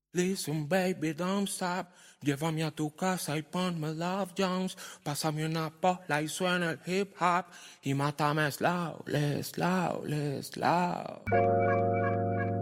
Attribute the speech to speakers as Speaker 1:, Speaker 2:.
Speaker 1: Listen, baby, don't stop. Llévame a tu casa y ponme Love Jones. Pásame una pola y suena el hip hop. Y mátame slow, slow, slow.